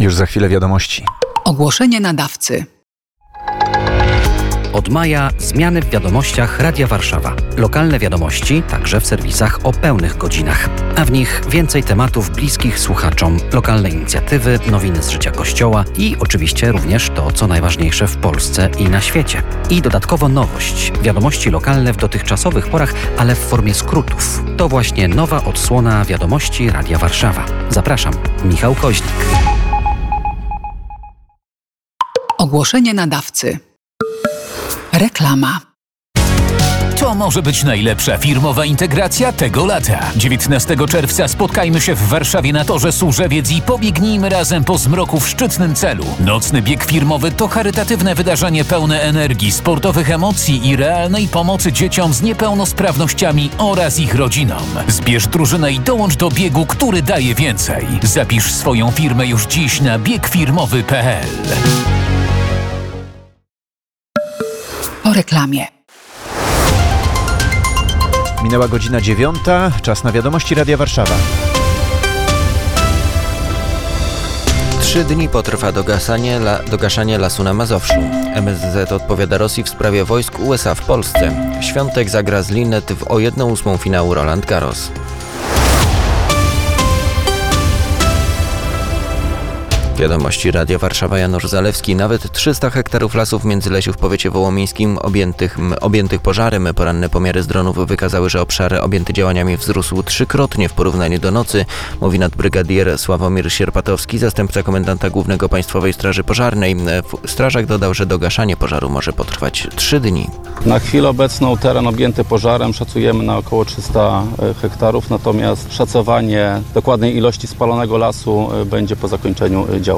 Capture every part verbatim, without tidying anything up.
Już za chwilę wiadomości. Ogłoszenie nadawcy. Od maja zmiany w wiadomościach Radia Warszawa. Lokalne wiadomości także w serwisach o pełnych godzinach. A w nich więcej tematów bliskich słuchaczom, lokalne inicjatywy, nowiny z życia Kościoła i oczywiście również to, co najważniejsze w Polsce i na świecie. I dodatkowo nowość. Wiadomości lokalne w dotychczasowych porach, ale w formie skrótów. To właśnie nowa odsłona wiadomości Radia Warszawa. Zapraszam, Michał Koźnik. Ogłoszenie nadawcy. Reklama. To może być najlepsza firmowa integracja tego lata. dziewiętnastego czerwca spotkajmy się w Warszawie na Torze Służewiec i pobiegnijmy razem po zmroku w szczytnym celu. Nocny bieg firmowy to charytatywne wydarzenie pełne energii, sportowych emocji i realnej pomocy dzieciom z niepełnosprawnościami oraz ich rodzinom. Zbierz drużynę i dołącz do biegu, który daje więcej. Zapisz swoją firmę już dziś na bieg firmowy kropka p l. Po reklamie. Minęła godzina dziewiąta, czas na wiadomości Radia Warszawa. Trzy dni potrwa dogaszanie, la, dogaszanie lasu na Mazowszu. M S Z odpowiada Rosji w sprawie wojsk U S A w Polsce. Świątek zagra z Linnet w o jedną ósmą finału Roland Garros. Wiadomości Radia Warszawa, Janusz Zalewski. Nawet trzysta hektarów lasów Międzylesiu w powiecie wołomińskim objętych, objętych pożarem. Poranne pomiary z dronów wykazały, że obszar objęty działaniami wzrósł trzykrotnie w porównaniu do nocy, mówi nadbrygadier Sławomir Sierpatowski, zastępca komendanta głównego Państwowej Straży Pożarnej. Strażak dodał, że dogaszanie pożaru może potrwać trzy dni. Na chwilę obecną teren objęty pożarem szacujemy na około trzysta hektarów, natomiast szacowanie dokładnej ilości spalonego lasu będzie po zakończeniu działań.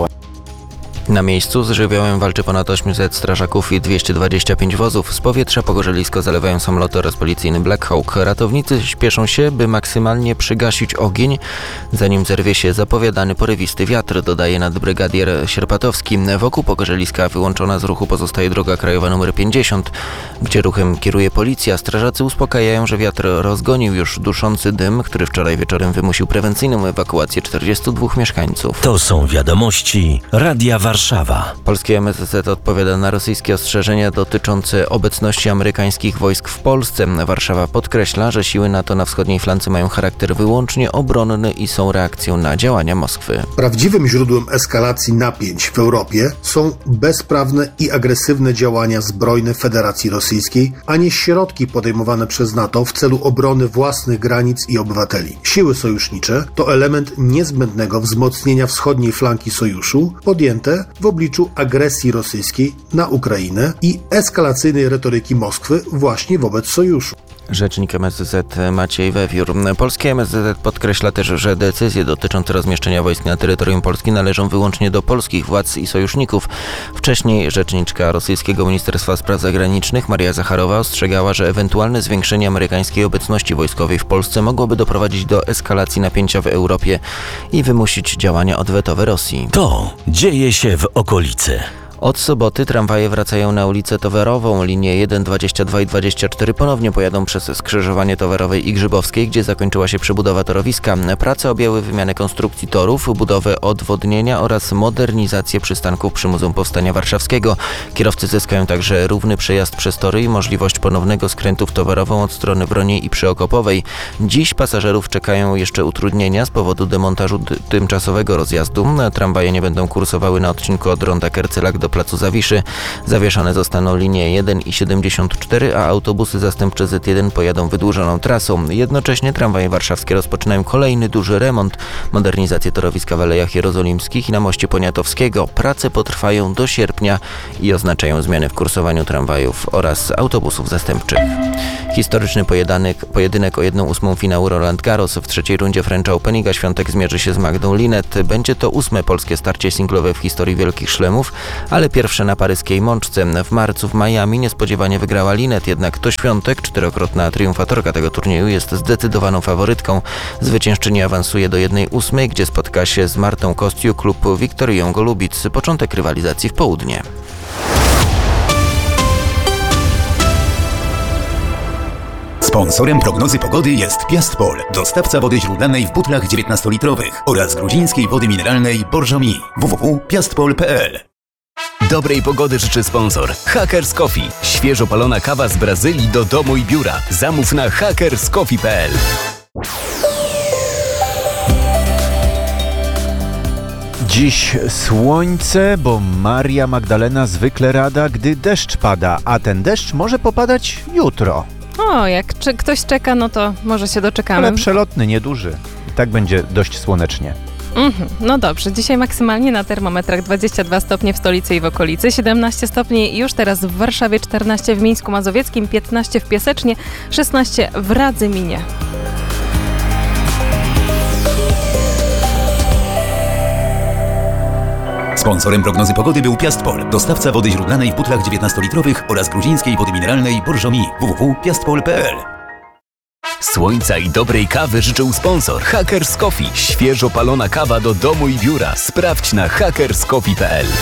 Na miejscu z żywiołem walczy ponad osiemset strażaków i dwieście dwadzieścia pięć wozów. Z powietrza pogorzelisko zalewają samoloty oraz policyjny Black Hawk. Ratownicy śpieszą się, by maksymalnie przygasić ogień, zanim zerwie się zapowiadany porywisty wiatr, dodaje nadbrygadier Sierpatowski. Wokół pogorzeliska wyłączona z ruchu pozostaje droga krajowa nr pięćdziesiąt, gdzie ruchem kieruje policja. Strażacy uspokajają, że wiatr rozgonił już duszący dym, który wczoraj wieczorem wymusił prewencyjną ewakuację czterdziestu dwóch mieszkańców. To są wiadomości Radia Warszawa. Polskie M S Z odpowiada na rosyjskie ostrzeżenia dotyczące obecności amerykańskich wojsk w Polsce. Warszawa podkreśla, że siły NATO na wschodniej flance mają charakter wyłącznie obronny i są reakcją na działania Moskwy. Prawdziwym źródłem eskalacji napięć w Europie są bezprawne i agresywne działania zbrojne Federacji Rosyjskiej, a nie środki podejmowane przez NATO w celu obrony własnych granic i obywateli. Siły sojusznicze to element niezbędnego wzmocnienia wschodniej flanki sojuszu, podjęte w obliczu agresji rosyjskiej na Ukrainę i eskalacyjnej retoryki Moskwy właśnie wobec sojuszu. Rzecznik M S Z Maciej Wewiór. Polskie M S Z podkreśla też, że decyzje dotyczące rozmieszczenia wojsk na terytorium Polski należą wyłącznie do polskich władz i sojuszników. Wcześniej rzeczniczka rosyjskiego Ministerstwa Spraw Zagranicznych Maria Zacharowa ostrzegała, że ewentualne zwiększenie amerykańskiej obecności wojskowej w Polsce mogłoby doprowadzić do eskalacji napięcia w Europie i wymusić działania odwetowe Rosji. To dzieje się w okolicy. Od soboty tramwaje wracają na ulicę Towarową. Linie jeden, dwadzieścia dwa i dwadzieścia cztery ponownie pojadą przez skrzyżowanie Towarowej i Grzybowskiej, gdzie zakończyła się przebudowa torowiska. Prace objęły wymianę konstrukcji torów, budowę odwodnienia oraz modernizację przystanków przy Muzeum Powstania Warszawskiego. Kierowcy zyskają także równy przejazd przez tory i możliwość ponownego skrętu w Towarową od strony Wroniej i Przyokopowej. Dziś pasażerów czekają jeszcze utrudnienia z powodu demontażu d- tymczasowego rozjazdu. Tramwaje nie będą kursowały na odcinku od ronda Kercelak do placu Zawiszy. Zawieszone zostaną linie jeden i siedemdziesiąt cztery, a autobusy zastępcze Z jeden pojadą wydłużoną trasą. Jednocześnie tramwaje warszawskie rozpoczynają kolejny duży remont, modernizację torowiska w Alejach Jerozolimskich i na moście Poniatowskiego. Prace potrwają do sierpnia i oznaczają zmiany w kursowaniu tramwajów oraz autobusów zastępczych. Historyczny pojedynek, pojedynek o jedną ósmą finału Roland Garros. W trzeciej rundzie French Open Iga Świątek zmierzy się z Magdą Linnet. Będzie to ósme polskie starcie singlowe w historii Wielkich Szlemów, ale pierwsze na paryskiej Mączce. W marcu w Miami niespodziewanie wygrała Linnet, jednak to Świątek, czterokrotna triumfatorka tego turnieju, jest zdecydowaną faworytką. Zwyciężczyni awansuje do jednej ósmej, gdzie spotka się z Martą Kostiuk lub Wiktorią Golubic. Początek rywalizacji w południe. Sponsorem prognozy pogody jest Piastpol, dostawca wody źródlanej w butlach dziewiętnastolitrowych oraz gruzińskiej wody mineralnej Borżomi. w w w kropka piastpol kropka p l. Dobrej pogody życzy sponsor Hackers Coffee. Świeżo palona kawa z Brazylii do domu i biura. Zamów na hackers coffee kropka p l. Dziś słońce, bo Maria Magdalena zwykle rada, gdy deszcz pada, a ten deszcz może popadać jutro. O, jak czy ktoś czeka, no to może się doczekamy. Ale przelotny, nieduży. I tak będzie dość słonecznie. Mhm. No dobrze, dzisiaj maksymalnie na termometrach dwadzieścia dwa stopnie w stolicy i w okolicy, siedemnaście stopni już teraz w Warszawie, czternaście w Mińsku Mazowieckim, piętnaście w Piasecznie, szesnaście w Radzyminie. Sponsorem prognozy pogody był Piastpol, dostawca wody źródlanej w butlach dziewiętnastolitrowych oraz gruzińskiej wody mineralnej Borżomi. w w w kropka piastpol kropka p l. Słońca i dobrej kawy życzył sponsor Hackers Coffee. Świeżo palona kawa do domu i biura. Sprawdź na hackers coffee kropka p l.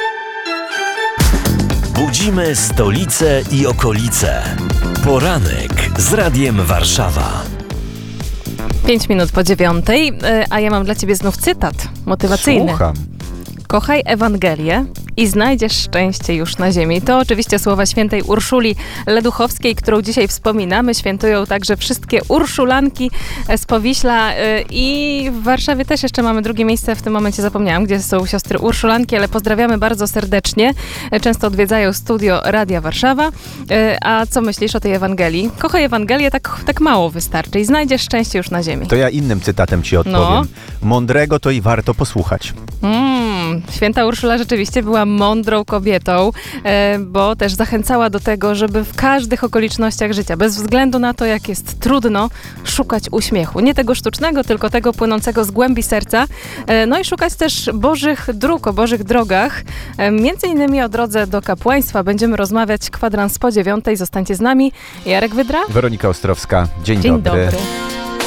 Budzimy stolicę i okolice. Poranek z Radiem Warszawa. Pięć minut po dziewiątej, a ja mam dla ciebie znów cytat motywacyjny. Słucham. Kochaj Ewangelię i znajdziesz szczęście już na ziemi. To oczywiście słowa świętej Urszuli Leduchowskiej, którą dzisiaj wspominamy. Świętują także wszystkie Urszulanki z Powiśla i w Warszawie też jeszcze mamy drugie miejsce, w tym momencie zapomniałam, gdzie są siostry Urszulanki, ale pozdrawiamy bardzo serdecznie. Często odwiedzają studio Radia Warszawa. A co myślisz o tej Ewangelii? Kochaj Ewangelię, tak, tak mało wystarczy i znajdziesz szczęście już na ziemi. To ja innym cytatem ci odpowiem. No. Mądrego to i warto posłuchać. Mm, święta Urszula rzeczywiście była mądrą kobietą, e, bo też zachęcała do tego, żeby w każdych okolicznościach życia, bez względu na to, jak jest trudno, szukać uśmiechu. Nie tego sztucznego, tylko tego płynącego z głębi serca. E, no i szukać też Bożych dróg, o Bożych drogach. E, między innymi o drodze do kapłaństwa będziemy rozmawiać kwadrans po dziewiątej. Zostańcie z nami. Jarek Wydra. Weronika Ostrowska. Dzień, Dzień dobry. dobry.